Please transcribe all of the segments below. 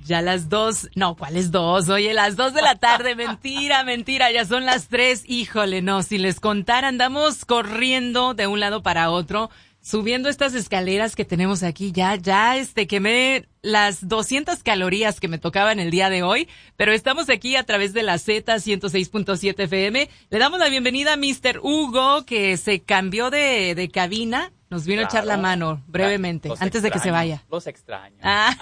Ya las 2, no, ¿cuáles 2? Oye, las 2 de la tarde, mentira, ya son las 3, híjole, no, si les contara, andamos corriendo de un lado para otro, subiendo estas escaleras que tenemos aquí, ya, quemé las 200 calorías que me tocaban el día de hoy, pero estamos aquí a través de la Z 106.7 FM. Le damos la bienvenida a Mr. Hugo, que se cambió de cabina. Nos vino a echar la mano brevemente, antes de que se vaya. Los extraño.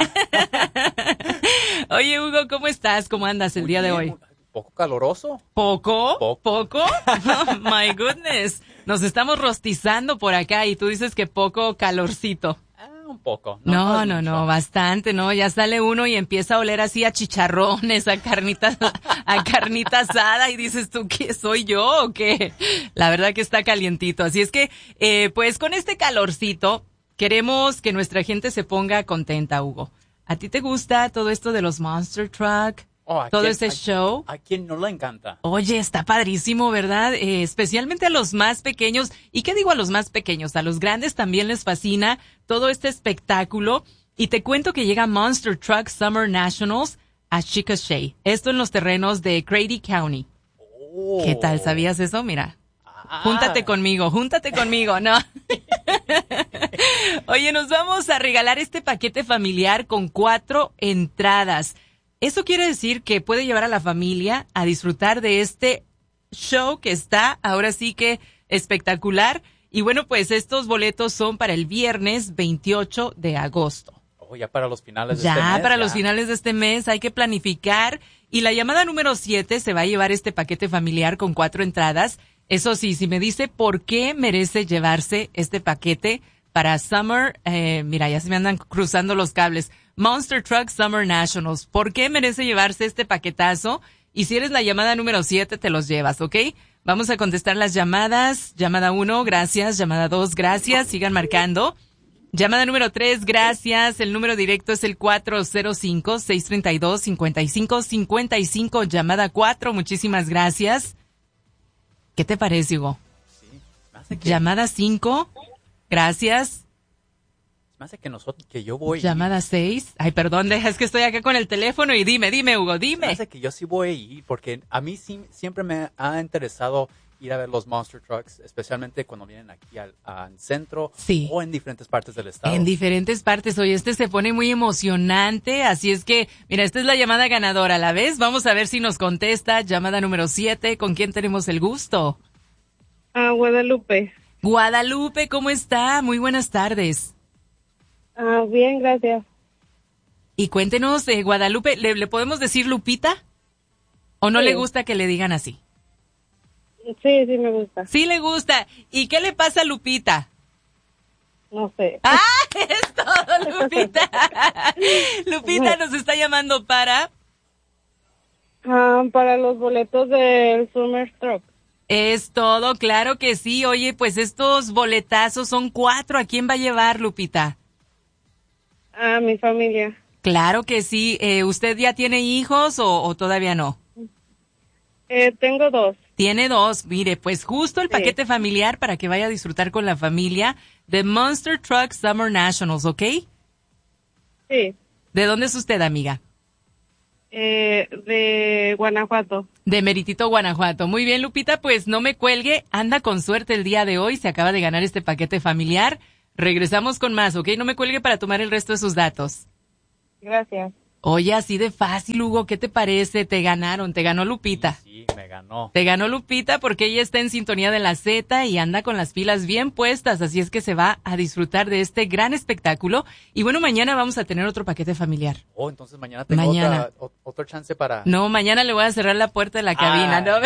Oye, Hugo, ¿cómo estás? ¿Cómo andas el día de hoy? ¿Poco caloroso? ¿Poco? Oh, my goodness. Nos estamos rostizando por acá y tú dices que poco calorcito. Un poco. No, bastante, ¿no? Ya sale uno y empieza a oler así a chicharrones, a carnita asada y dices tú, ¿qué soy yo o qué? La verdad que está calientito. Así es que, pues con este calorcito, queremos que nuestra gente se ponga contenta, Hugo. ¿A ti te gusta todo esto de los Monster Truck? Todo ese show. ¿A quién no le encanta? Oye, está padrísimo, ¿verdad? Especialmente a los más pequeños. ¿Y qué digo a los más pequeños? A los grandes también les fascina todo este espectáculo. Y te cuento que llega Monster Truck Summer Nationals a Chickasha. Esto en los terrenos de Grady County. Oh. ¿Qué tal? ¿Sabías eso? Mira. Júntate conmigo, ¿no? Oye, nos vamos a regalar este paquete familiar con 4 entradas. Eso quiere decir que puede llevar a la familia a disfrutar de este show que está ahora sí que espectacular. Y bueno, pues estos boletos son para el viernes 28 de agosto. Ya para los finales de este mes. Ya para los finales de este mes hay que planificar. Y la llamada número 7 se va a llevar este paquete familiar con 4 entradas. Eso sí, si me dice por qué merece llevarse este paquete para Summer, mira, ya se me andan cruzando los cables. Monster Truck Summer Nationals. ¿Por qué merece llevarse este paquetazo? Y si eres la llamada número 7, te los llevas, ¿ok? Vamos a contestar las llamadas. Llamada 1, gracias. Llamada 2, gracias. Sigan marcando. Llamada número 3, gracias. El número directo es el 405-632-5555. Llamada 4, muchísimas gracias. ¿Qué te parece, Hugo? Sí, me hace que... Llamada 5, gracias. Me hace que yo voy. Llamada 6. Ay, perdón, es que estoy acá con el teléfono y dime, Hugo, dime. Me hace que yo sí voy a ir porque a mí siempre me ha interesado ir a ver los Monster Trucks, especialmente cuando vienen aquí al centro o en diferentes partes del estado. En diferentes partes. Oye, este se pone muy emocionante, así es que, mira, esta es la llamada ganadora, ¿la ves? Vamos a ver si nos contesta. Llamada número 7, ¿con quién tenemos el gusto? Guadalupe. Guadalupe, ¿cómo está? Muy buenas tardes. Bien, gracias. Y cuéntenos, Guadalupe, ¿le podemos decir Lupita? ¿O no le gusta que le digan así? Sí, me gusta. Sí le gusta. ¿Y qué le pasa a Lupita? No sé. Es todo, Lupita. Lupita nos está llamando para... para los boletos del Summer Truck. Es todo, claro que sí. Oye, pues estos boletazos son 4. ¿A quién va a llevar, Lupita? A mi familia. Claro que sí. ¿Usted ya tiene hijos o todavía no? Tengo 2. Tiene 2. Mire, pues justo el paquete familiar para que vaya a disfrutar con la familia de Monster Truck Summer Nationals, ¿ok? Sí. ¿De dónde es usted, amiga? De Guanajuato. De Meritito, Guanajuato. Muy bien, Lupita, pues no me cuelgue. Anda con suerte el día de hoy. Se acaba de ganar este paquete familiar. Regresamos con más, ¿ok? No me cuelgue para tomar el resto de sus datos. Gracias. Oye, así de fácil, Hugo, ¿qué te parece? Te ganó Lupita. Sí, me ganó. Te ganó Lupita porque ella está en sintonía de la Z y anda con las pilas bien puestas, así es que se va a disfrutar de este gran espectáculo. Y bueno, mañana vamos a tener otro paquete familiar. Entonces mañana tengo otra chance para... No, mañana le voy a cerrar la puerta de la cabina, ¿no?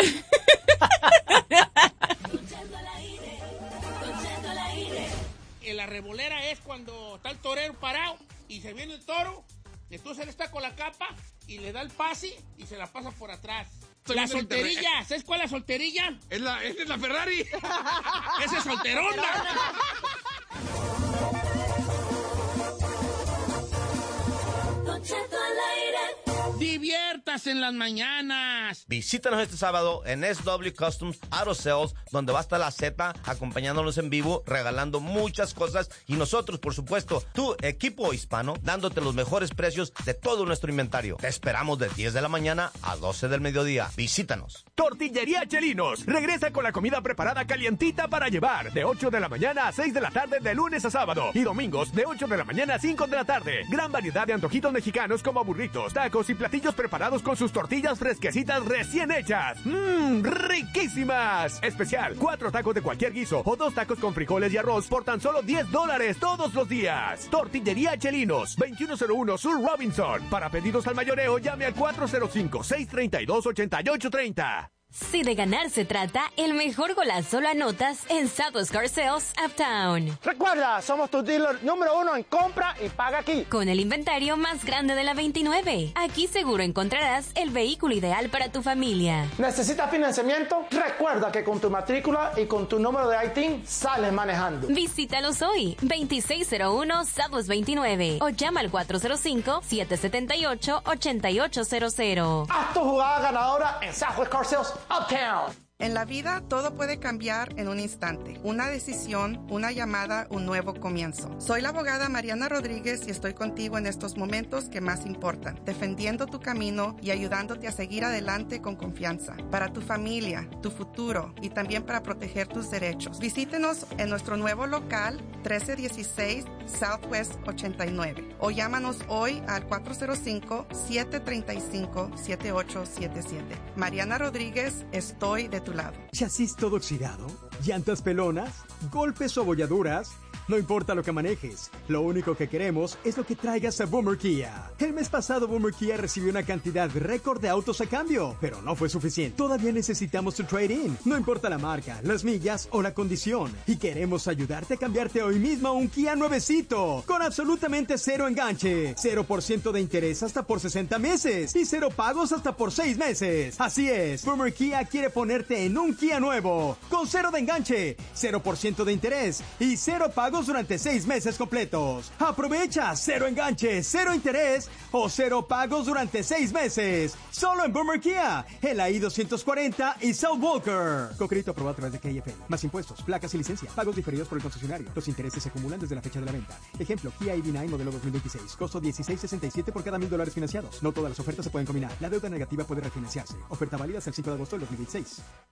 La revolera es cuando está el torero parado y se viene el toro, entonces él está con la capa y le da el pase y se la pasa por atrás. La solterilla, ¿sabes cuál es la solterilla? Esa es la Ferrari. Esa es solterona. Don Cheto al aire. Diviértase en las mañanas. Visítanos este sábado en SW Customs Auto Sales, donde va a estar la Z acompañándonos en vivo, regalando muchas cosas y nosotros, por supuesto, tu equipo hispano, dándote los mejores precios de todo nuestro inventario. Te esperamos de 10 de la mañana a 12 del mediodía. Visítanos. Tortillería Chelinos regresa con la comida preparada calientita para llevar, de 8 de la mañana a 6 de la tarde de lunes a sábado y domingos de 8 de la mañana a 5 de la tarde. Gran variedad de antojitos mexicanos como burritos, tacos y platillos preparados con sus tortillas fresquecitas recién hechas. ¡Riquísimas! Especial, 4 tacos de cualquier guiso o 2 tacos con frijoles y arroz por tan solo $10 todos los días. Tortillería Chelinos, 2101 Sur Robinson. Para pedidos al mayoreo, llame al 405-632-8830. Si de ganar se trata, el mejor golazo lo anotas en Southwest Car Sales Uptown. Recuerda, somos tu dealer número 1 en compra y paga aquí. Con el inventario más grande de la 29. Aquí seguro encontrarás el vehículo ideal para tu familia. ¿Necesitas financiamiento? Recuerda que con tu matrícula y con tu número de ITIN sales manejando. Visítalos hoy, 2601 Southwest 29 o llama al 405-778-8800. Haz tu jugada ganadora en Southwest Car Sales Uptown. En la vida todo puede cambiar en un instante. Una decisión, una llamada, un nuevo comienzo. Soy la abogada Mariana Rodríguez y estoy contigo en estos momentos que más importan, defendiendo tu camino y ayudándote a seguir adelante con confianza. Para tu familia, tu futuro y también para proteger tus derechos. Visítenos en nuestro nuevo local 1316 Southwest 89 o llámanos hoy al 405-735-7877. Mariana Rodríguez, estoy de tu lado. ¿Chasis todo oxidado? ¿Llantas pelonas? ¿Golpes o abolladuras? No importa lo que manejes, lo único que queremos es lo que traigas a Boomer Kia. El mes pasado Boomer Kia recibió una cantidad récord de autos a cambio, pero no fue suficiente. Todavía necesitamos tu trade-in. No importa la marca, las millas o la condición. Y queremos ayudarte a cambiarte hoy mismo a un Kia nuevecito, con absolutamente cero enganche, 0% de interés hasta por 60 meses y 0 pagos hasta por 6 meses. Así es, Boomer Kia quiere ponerte en un Kia nuevo, con 0 de enganche, 0% de interés y 0 pagos durante 6 meses completos. Aprovecha, 0 enganche, 0 interés o 0 pagos durante 6 meses. Solo en Boomer Kia, en la I-240 y South Walker. Con crédito aprobado a través de KFL. Más impuestos, placas y licencia. Pagos diferidos por el concesionario. Los intereses se acumulan desde la fecha de la venta. Ejemplo, Kia EV9 modelo 2026. Costo $16.67 por cada $1,000 financiados. No todas las ofertas se pueden combinar. La deuda negativa puede refinanciarse. Oferta válida hasta el 5 de agosto del 2026.